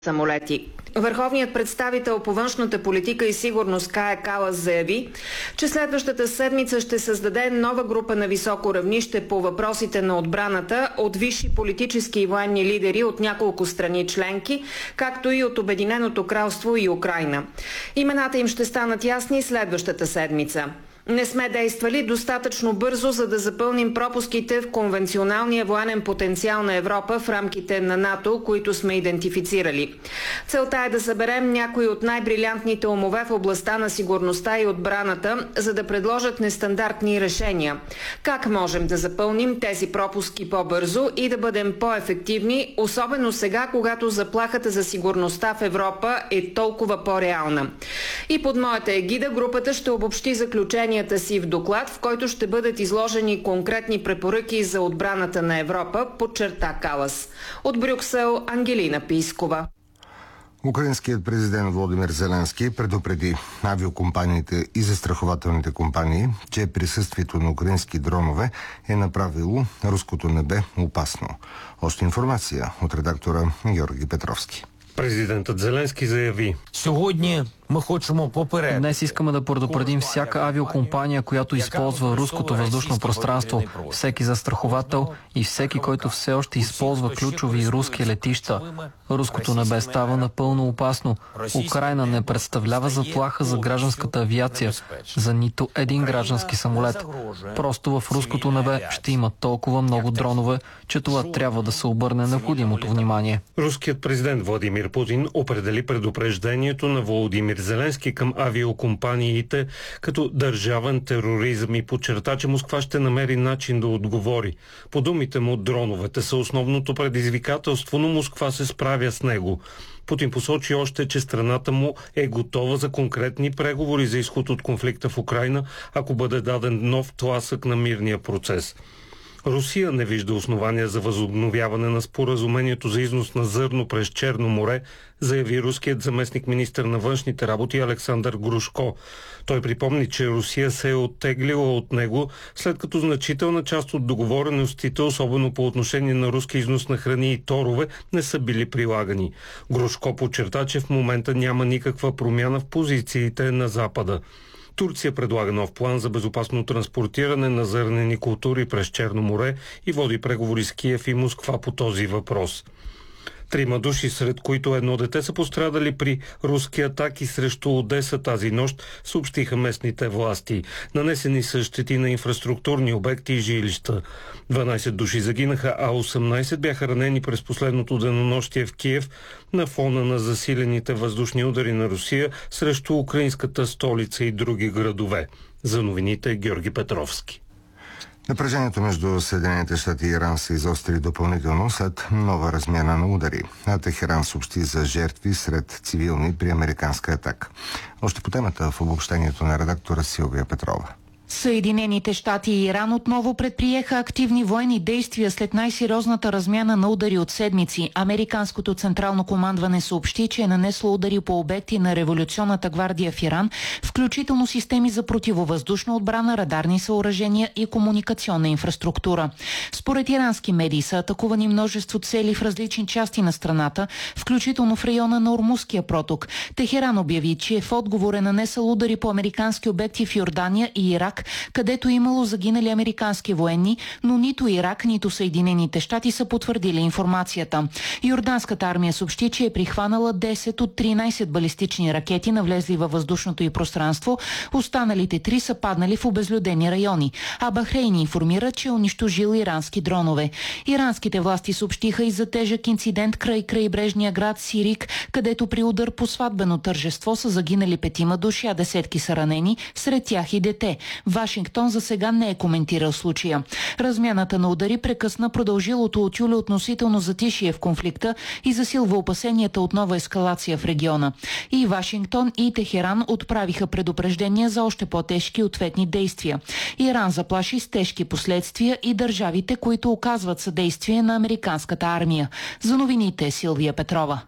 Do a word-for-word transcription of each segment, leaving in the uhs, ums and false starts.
самолети. Върховният представител по външната политика и сигурност Кая Калас заяви, че следващата седмица ще създаде нова група на високо равнище по въпросите на отбраната от висши политически и военни лидери от няколко страни членки, както и от Обединеното кралство и Украйна. Имената им ще станат ясни следващата седмица. Не сме действали достатъчно бързо, за да запълним пропуските в конвенционалния военен потенциал на Европа в рамките на НАТО, които сме идентифицирали. Целта е да съберем някои от най-брилянтните умове в областта на сигурността и отбраната, за да предложат нестандартни решения. Как можем да запълним тези пропуски по-бързо и да бъдем по-ефективни, особено сега, когато заплахата за сигурността в Европа е толкова по-реална. И под моята егида групата ще обобщи заключения си в доклад, в който ще бъдат изложени конкретни препоръки за отбраната на Европа, подчерта Калас. От Брюксел Ангелина Пискова. Украинският президент Володимир Зеленски предупреди авиокомпаниите и застрахователните компании, че присъствието на украински дронове е направило руското небе опасно. Още информация от редактора Георги Петровски. Президентът Зеленски заяви: Сьогодні ми хочемо попередити. Днес искаме да предупредим всяка авиокомпания, която използва руското въздушно пространство, всеки застраховател и всеки, който все още използва ключови руски летища. Руското небе става напълно опасно. Украйна не представлява заплаха за гражданската авиация, за нито един граждански самолет. Просто в руското небе ще има толкова много дронове, че това трябва да се обърне необходимото внимание. Руският президент Владимир Путин определи предупреждението на Володимир Зеленски към авиокомпаниите като държавен тероризъм и подчерта, че Москва ще намери начин да отговори. По думите му, дроновете са основното предизвикателство, но Москва се справя с него. Путин посочи още, че страната му е готова за конкретни преговори за изход от конфликта в Украйна, ако бъде даден нов тласък на мирния процес. Русия не вижда основания за възобновяване на споразумението за износ на зърно през Черно море, заяви руският заместник министър на външните работи Александър Грушко. Той припомни, че Русия се е оттеглила от него, след като значителна част от договореностите, особено по отношение на руски износ на храни и торове, не са били прилагани. Грушко подчерта, че в момента няма никаква промяна в позициите на Запада. Турция предлага нов план за безопасно транспортиране на зърнени култури през Черно море и води преговори с Киев и Москва по този въпрос. Трима души, сред които едно дете, са пострадали при руски атаки срещу Одеса тази нощ, съобщиха местните власти. Нанесени са щети на инфраструктурни обекти и жилища. дванайсет души загинаха, а осемнайсет бяха ранени през последното денонощие в Киев на фона на засилените въздушни удари на Русия срещу украинската столица и други градове. За новините Георги Петровски. Напрежението между Съединените щати и Иран се изостри допълнително след нова размяна на удари, а Техеран съобщи за жертви сред цивилни при американска атака. Още по темата в обобщението на редактора Силвия Петрова. Съединените щати и Иран отново предприеха активни военни действия след най-сериозната размяна на удари от седмици. Американското централно командване съобщи, че е нанесло удари по обекти на революционната гвардия в Иран, включително системи за противовъздушна отбрана, радарни съоръжения и комуникационна инфраструктура. Според ирански медии са атакувани множество цели в различни части на страната, включително в района на Ормузския проток. Техеран обяви, че в отговор е нанесъл удари по американски обекти в Йордания и Ирак, където имало загинали американски военни, но нито Ирак, нито Съединените щати са потвърдили информацията. Йорданската армия съобщи, че е прихванала десет от тринайсет балистични ракети, навлезли във въздушното й пространство. Останалите три са паднали в обезлюдени райони. А Бахрейн информира, че е унищожил ирански дронове. Иранските власти съобщиха и за тежък инцидент край крайбрежния град Сирик, където при удар по сватбено тържество са загинали петима души, а десетки са ранени, сред тях и дете. Вашингтон за сега не е коментирал случая. Размяната на удари прекъсна продължилото от юли относително затишие в конфликта и засилва опасенията от нова ескалация в региона. И Вашингтон и Техеран отправиха предупреждения за още по-тежки ответни действия. Иран заплаши с тежки последствия и държавите, които оказват съдействие на американската армия. За новините Силвия Петрова.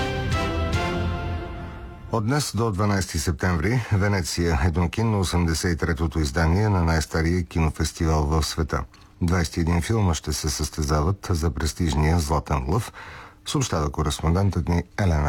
От днес до дванайсети септември Венеция е домакин на осемдесет и третото издание на най-стария кинофестивал в света. двайсет и един филма ще се състезават за престижния Златен лъв, съобщава кореспондентът ни Елена